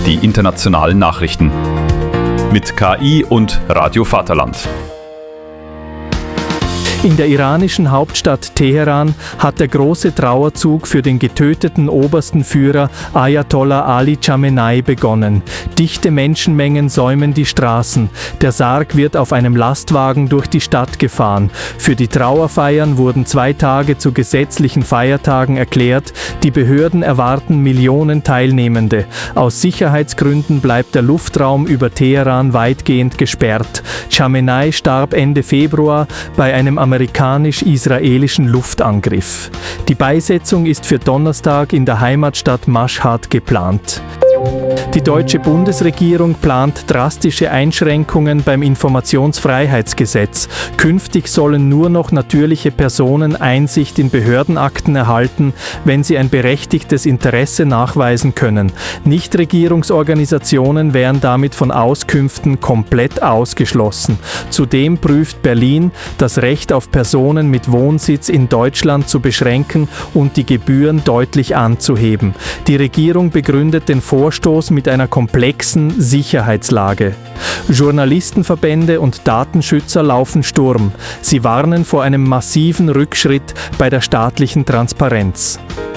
die internationalen Nachrichten. Mit KI und Radio Vaterland. In der iranischen Hauptstadt Teheran hat der große Trauerzug für den getöteten obersten Führer Ayatollah Ali Chamenei begonnen. Dichte Menschenmengen säumen die Straßen. Der Sarg wird auf einem Lastwagen durch die Stadt gefahren. Für die Trauerfeiern wurden 2 Tage zu gesetzlichen Feiertagen erklärt. Die Behörden erwarten Millionen Teilnehmende. Aus Sicherheitsgründen bleibt der Luftraum über Teheran weitgehend gesperrt. Chamenei starb Ende Februar bei einem amerikanisch-israelischen Luftangriff. Die Beisetzung ist für Donnerstag in der Heimatstadt Maschhad geplant. Die deutsche Bundesregierung plant drastische Einschränkungen beim Informationsfreiheitsgesetz. Künftig sollen nur noch natürliche Personen Einsicht in Behördenakten erhalten, wenn sie ein berechtigtes Interesse nachweisen können. Nichtregierungsorganisationen wären damit von Auskünften komplett ausgeschlossen. Zudem prüft Berlin, das Recht auf Personen mit Wohnsitz in Deutschland zu beschränken und die Gebühren deutlich anzuheben. Die Regierung begründet den Vorstoß mit einer komplexen Sicherheitslage. Journalistenverbände und Datenschützer laufen Sturm. Sie warnen vor einem massiven Rückschritt bei der staatlichen Transparenz.